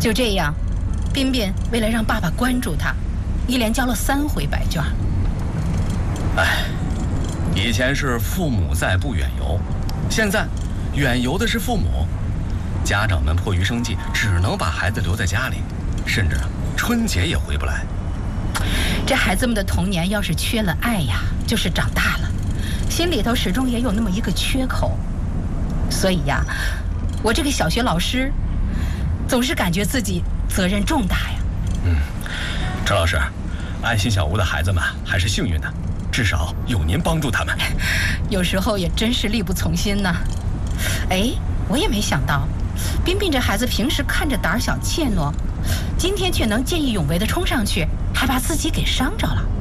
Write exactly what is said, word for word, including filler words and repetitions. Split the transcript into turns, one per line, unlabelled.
就这样，彬彬为了让爸爸关注他，一连交了三回白卷。
哎，以前是父母在不远游，现在远游的是父母。家长们迫于生计，只能把孩子留在家里，甚至春节也回不来。
这孩子们的童年要是缺了爱呀，就是长大了，心里头始终也有那么一个缺口。所以呀，我这个小学老师总是感觉自己责任重大呀。
嗯，陈老师，爱心小屋的孩子们还是幸运的，至少有您帮助他们。
有时候也真是力不从心呢。哎，我也没想到，彬彬这孩子平时看着胆小怯懦，今天却能见义勇为地冲上去，还把自己给伤着了。